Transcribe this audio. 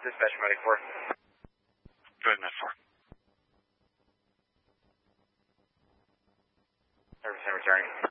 Dispatch Medic 4. Go ahead, Med 4. Service and returning.